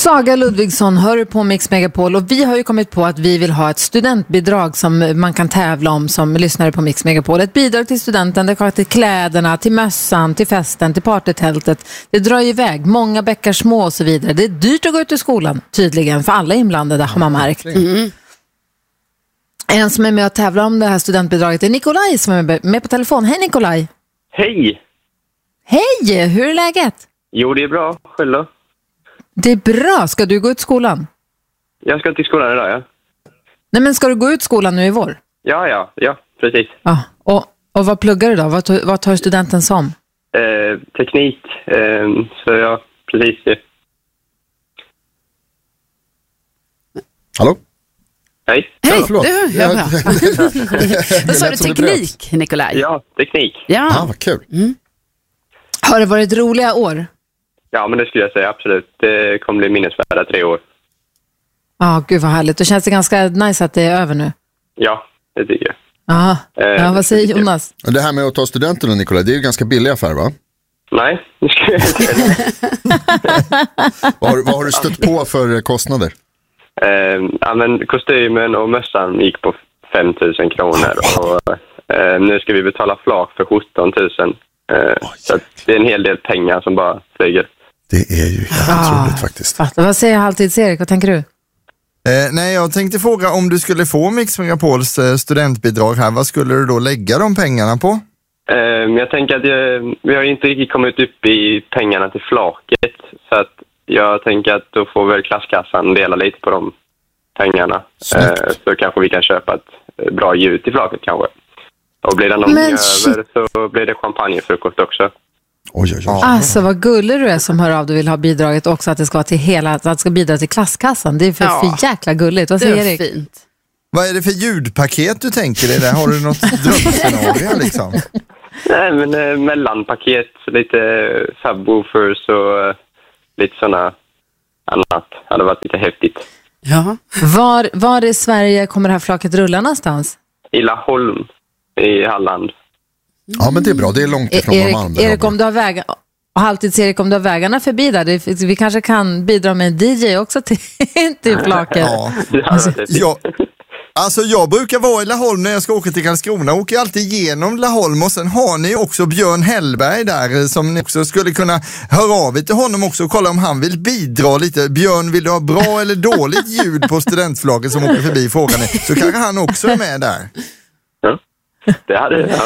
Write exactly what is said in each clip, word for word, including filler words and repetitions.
Saga Ludvigsson hör på Mix Megapol och vi har ju kommit på att vi vill ha ett studentbidrag som man kan tävla om som lyssnare på Mix Megapol. Ett bidrag till studenten, det kommer till kläderna, till mössan, till festen, till partytältet. Det drar ju iväg, många bäckar små och så vidare. Det är dyrt att gå ut i skolan tydligen för alla inblandade har man märkt. Mm. En som är med och tävlar om det här studentbidraget är Nikolaj som är med på telefon. Hej Nikolaj! Hej! Hej! Hur är läget? Jo, det är bra. Själv då? Det är bra. Ska du gå ut skolan? Jag ska till skolan idag, ja. Nej, men ska du gå ut skolan nu i vår? Ja, ja, ja, precis. Ja, och, och vad pluggar du då? Vad, tar, vad tar studenten som? Eh, teknik, eh, så ja, precis det. Hallå? Hej. Hej, Ja, förlåt. du, jag hör. Då sa du teknik, Nikolaj. Ja, teknik. Ja, Ah, vad kul. Mm. Har det varit roliga år? Ja, men det skulle jag säga, absolut. Det kommer bli minnesvärda tre år. Ja, oh, gud vad härligt. Då känns det ganska nice att det är över nu. Ja, det tycker jag. Aha. Eh, ja, vad säger Jonas? Det här med att ta studenten då, Nikolaj, det är ju ganska billig affär, va? Nej, det skulle jag inte säga. vad, har, vad har du stött på för kostnader? Eh, ja, men kostymen och mössan gick på fem tusen kronor. Och eh, nu ska vi betala flak för sjutton tusen. Eh, så att det är en hel del pengar som bara flyger. Det är ju helt Ah, otroligt faktiskt. Fattar. Vad säger Halvtids-Erik? Vad tänker du? Eh, nej, jag tänkte fråga om du skulle få Mix Megapols eh, studentbidrag här. Vad skulle du då lägga de pengarna på? Eh, jag tänker att jag, vi har inte riktigt kommit upp i pengarna till flaket. Så att jag tänker att då får väl klasskassan dela lite på de pengarna. Eh, så kanske vi kan köpa ett bra ljud till flaket kanske. Och blir det någonting Men över shit. så blir det champagnefrukost också. Oj, oj, oj. Alltså vad gullig du är som hör av du vill ha bidraget också att det ska vara till hela, att det ska bidra till klasskassan. Det är för, Ja. för jäkla gulligt. Vad det säger var Erik? fint. Vad är det för ljudpaket du tänker dig där? Har du något drömscenario liksom? Nej, men eh, mellanpaket, lite subwoofers och eh, lite sådana annat. Det hade varit lite häftigt. Ja. Var, var i Sverige kommer det här flaket rulla någonstans? I Laholm i Halland. Ja, men det är bra. Det är långt ifrån Erik, Malmö. Erik, om du har vägar, och Halvtids-Erik, om du har vägarna förbi där, det, vi kanske kan bidra med en D J också till, till flaket. Ja. Det hade varit häftigt. Jag, alltså jag brukar vara i Laholm när jag ska åka till Karlskrona. Åker alltid igenom Laholm och sen har ni också Björn Hellberg där som ni också skulle kunna höra av er till honom också och kolla om han vill bidra lite. Björn, vill du ha bra eller dåligt ljud på studentflaget som åker förbi, frågan är. Så kanske han också är med där. Ja, det hade ja.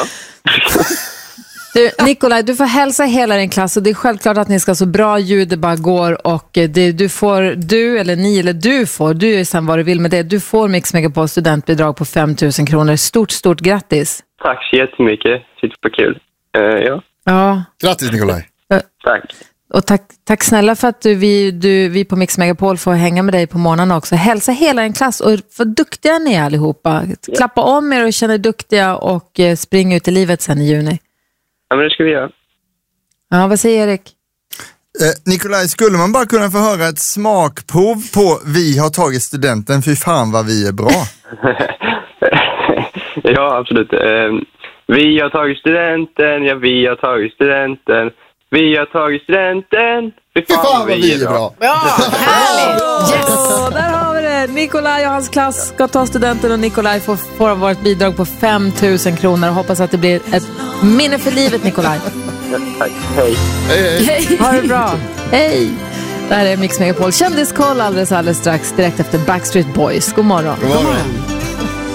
Du, Nikolaj, du får hälsa hela din klass och det är självklart att ni ska ha så bra ljud det bara går och det, du får, du eller ni eller du får, du är sen vad du vill med det, du får Mix Megapol studentbidrag på fem tusen kronor. Stort, stort grattis. Tack så jättemycket. Superkul. Uh, ja, Ja, Grattis, Nikolaj. tack. och tack, tack snälla för att du, vi, du, vi på Mix Megapol får hänga med dig på morgonen också. Hälsa hela din klass och vad duktiga ni är allihopa. Klappa om er och känna er duktiga och eh, spring ut i livet sen i juni. Ja, men det ska vi göra. Ja, vad säger Erik? Eh, Nikolaj, skulle man bara kunna få höra ett smakprov på Vi har tagit studenten, fy fan vad vi är bra. Ja, absolut. Uh, vi har tagit studenten, ja vi har tagit studenten. Vi har tagit studenten. Fy Fy fan vad vi är bra. Ja, härligt. Yes. Åh, där har vi det. Nikolaj och hans klass ska ta studenten och Nikolaj får, får vårt bidrag på fem tusen kronor och hoppas att det blir ett minne för livet, Nikolaj. Ja, tack. Hej. Hej, hej. Ha det bra. Hej! Det här är Mix Megapol. Kändiskoll alldeles, alldeles strax direkt efter Backstreet Boys. God morgon. God morgon.